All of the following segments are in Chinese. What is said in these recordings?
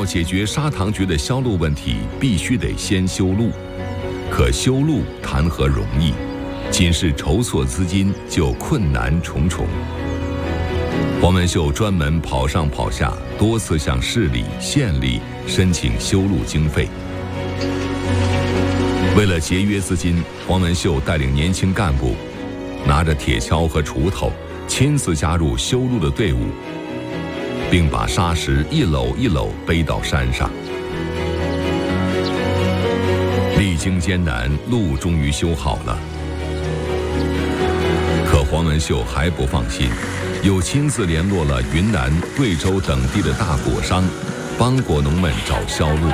要解决砂糖橘的销路问题，必须得先修路。可修路谈何容易？仅是筹措资金就困难重重。黄文秀专门跑上跑下，多次向市里、县里申请修路经费。为了节约资金，黄文秀带领年轻干部，拿着铁锹和锄头，亲自加入修路的队伍，并把沙石一篓一篓背到山上。历经艰难，路终于修好了。可黄文秀还不放心，又亲自联络了云南、贵州等地的大果商，帮果农们找销路。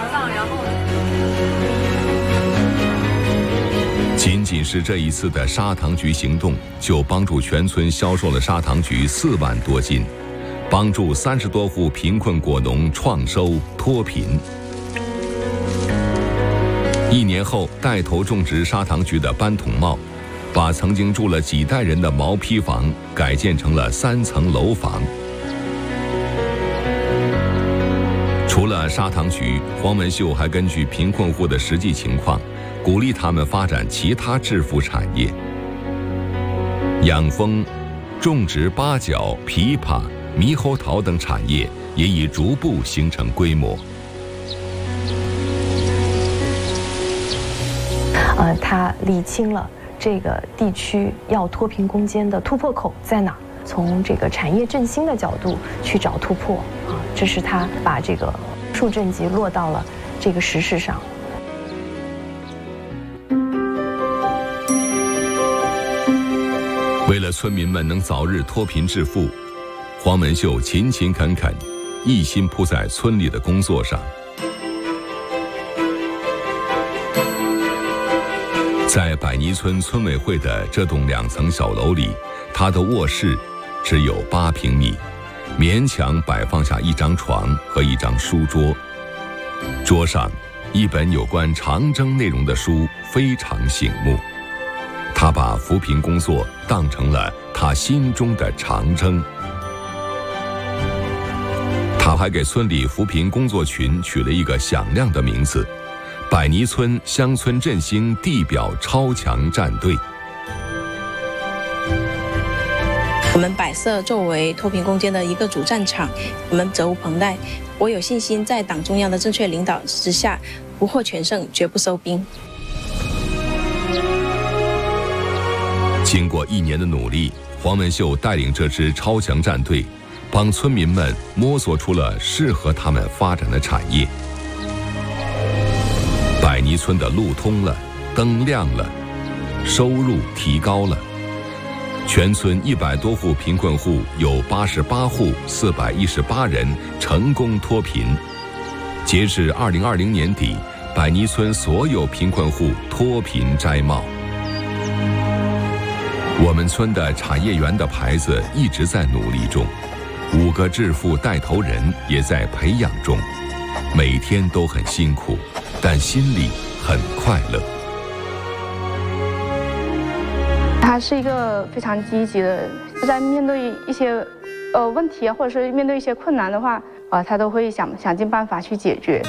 仅仅是这一次的砂糖橘行动，就帮助全村销售了砂糖橘4万多斤，帮助30多户贫困果农创收脱贫。1年后，带头种植砂糖橘的班统茂，把曾经住了几代人的毛坯房改建成了3层楼房。除了砂糖橘，黄文秀还根据贫困户的实际情况，鼓励他们发展其他致富产业。养蜂、种植八角、枇杷、猕猴桃等产业也已逐步形成规模。 他理清了这个地区要脱贫攻坚的突破口在哪，从这个产业振兴的角度去找突破啊，这是他把这个数正极落到了这个实事上。 为了村民们能早日脱贫致富，黄文秀勤勤恳恳，一心扑在村里的工作上。在百泥村村委会的这栋2层小楼里，他的卧室只有8平米，勉强摆放下一张床和一张书桌。桌上一本有关长征内容的书非常醒目。他把扶贫工作当成了他心中的长征。他还给村里扶贫工作群取了一个响亮的名字：百泥村乡村振兴地表超强战队。 我们百社作为脱贫攻坚的一个主战场，我们责无旁贷。我有信心在党中央的正确领导之下，不获全胜，绝不收兵。 经过1年的努力，黄文秀带领这支超强战队，帮村民们摸索出了适合他们发展的产业。百泥村的路通了，灯亮了，收入提高了。全村100多户贫困户有88户418人成功脱贫。截至2020年底，百泥村所有贫困户脱贫摘帽。我们村的产业园的牌子一直在努力中，5个致富带头人也在培养中，每天都很辛苦，但心里很快乐。 他是一个非常积极的，在面对一些问题啊，或者是面对一些困难的话，他都会想尽办法去解决。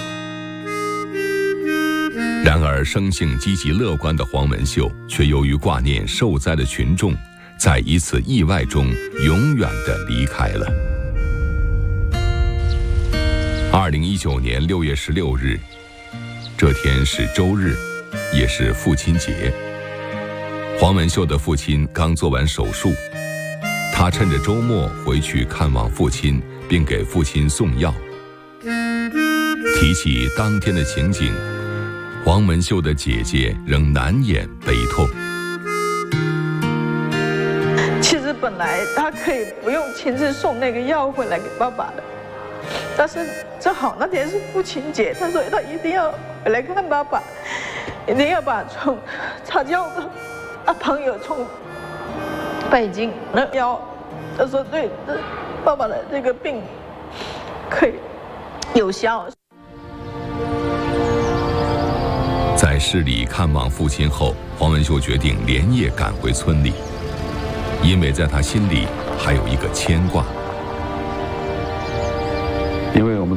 然而，生性积极乐观的黄文秀却由于挂念受灾的群众，在一次意外中永远地离开了。2019年6月16日，这天是周日，也是父亲节。黄文秀的父亲刚做完手术，他趁着周末回去看望父亲，并给父亲送药。提起当天的情景，黄文秀的姐姐仍难掩悲痛。 其实本来他可以不用亲自送那个药回来给爸爸的，但是正好那天是父亲节，他说他一定要回来看爸爸，一定要把从插教的朋友从北京那药，他说对爸爸的这个病可以有效。 在市里看望父亲后，黄文秀决定连夜赶回村里，因为在他心里还有一个牵挂。 因为我们